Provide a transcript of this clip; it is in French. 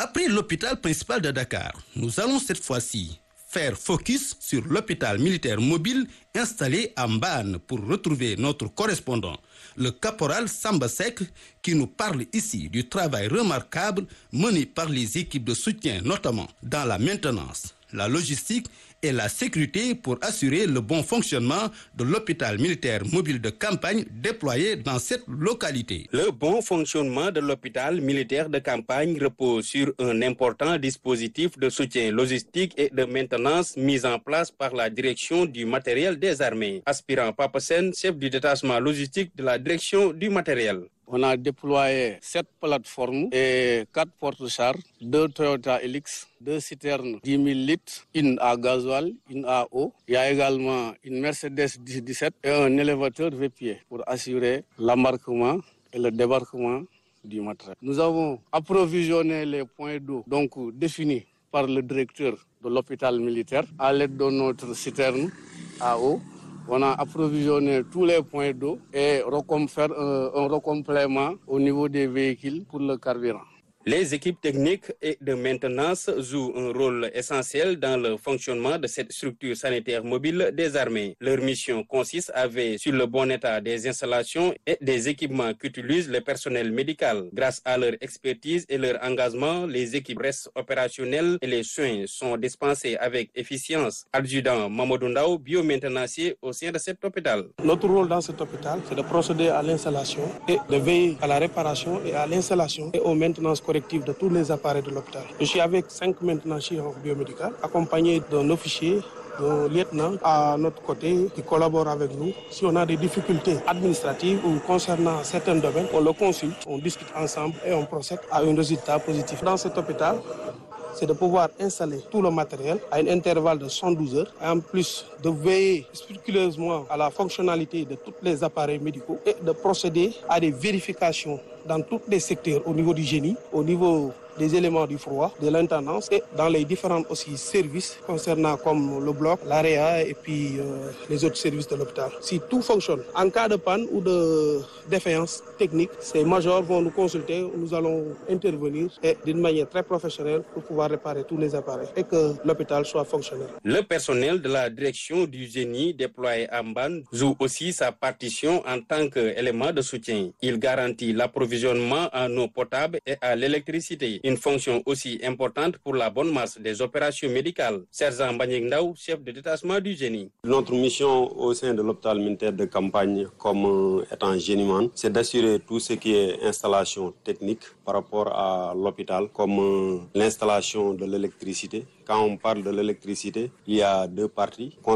Après l'hôpital principal de Dakar, nous allons cette fois-ci faire focus sur l'hôpital militaire mobile installé à Mbane pour retrouver notre correspondant, le caporal Samba Seck, qui nous parle ici du travail remarquable mené par les équipes de soutien, notamment dans la maintenance, la logistique et la sécurité pour assurer le bon fonctionnement de l'hôpital militaire mobile de campagne déployé dans cette localité. Le bon fonctionnement de l'hôpital militaire de campagne repose sur un important dispositif de soutien logistique et de maintenance mis en place par la direction du matériel des armées. Aspirant Papasen, chef du détachement logistique de la direction du matériel. On a déployé 7 plateformes et 4 porte-chars, 2 Toyota Hilux, 2 citernes 10 000 litres, une à gasoil, une à eau. Il y a également une Mercedes 17 et un élévateur V-pied pour assurer l'embarquement et le débarquement du matériel. Nous avons approvisionné les points d'eau donc définis par le directeur de l'hôpital militaire à l'aide de notre citerne à eau. On a approvisionné tous les points d'eau et faire un recomplément au niveau des véhicules pour le carburant. Les équipes techniques et de maintenance jouent un rôle essentiel dans le fonctionnement de cette structure sanitaire mobile des armées. Leur mission consiste à veiller sur le bon état des installations et des équipements qu'utilise le personnel médical. Grâce à leur expertise et leur engagement, les équipes restent opérationnelles et les soins sont dispensés avec efficience. Adjudant Mamadou Ndao, biomaintenancier au sein de cet hôpital. Notre rôle dans cet hôpital, c'est de procéder à l'installation et de veiller à la réparation et à l'installation et aux maintenances correctives de tous les appareils de l'hôpital. Je suis avec 5 maintenanciers en biomédical, accompagnés d'un officier, d'un lieutenant à notre côté qui collabore avec nous. Si on a des difficultés administratives ou concernant certains domaines, on le consulte, on discute ensemble et on procède à un résultat positif. Dans cet hôpital, c'est de pouvoir installer tout le matériel à un intervalle de 112 heures, et en plus de veiller scrupuleusement à la fonctionnalité de tous les appareils médicaux et de procéder à des vérifications dans tous les secteurs, au niveau du génie, au niveau des éléments du froid, de l'intendance et dans les différents aussi services concernant comme le bloc, l'AREA et puis les autres services de l'hôpital. Si tout fonctionne, en cas de panne ou de défaillance technique, ces majors vont nous consulter, nous allons intervenir et d'une manière très professionnelle pour pouvoir réparer tous les appareils et que l'hôpital soit fonctionnel. Le personnel de la direction du génie déployé à Mbane joue aussi sa partition en tant qu'élément de soutien. Il garantit l'approvisionnement en eau potable et à l'électricité. Une fonction aussi importante pour la bonne marche des opérations médicales. Sergent Mbagnick Ndao, chef de détachement du génie. Notre mission au sein de l'hôpital militaire de campagne comme étant génieman, c'est d'assurer tout ce qui est installation technique par rapport à l'hôpital, comme l'installation de l'électricité. Quand on parle de l'électricité, il y a 2 parties